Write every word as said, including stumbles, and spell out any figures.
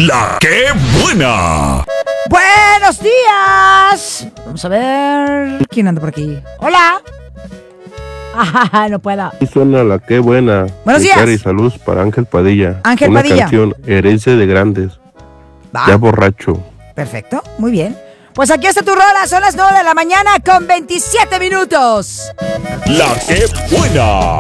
La que buena. Buenos días. Vamos a ver quién anda por aquí. Hola. Ah, no puedo. Y suena La que buena. Buenos días. Y salud para Ángel Padilla. Ángel Una Padilla. canción, Herencia de Grandes. Va. Ya borracho. Perfecto, muy bien. Pues aquí está tu rola, son las nueve de la mañana con veintisiete minutos. La que buena.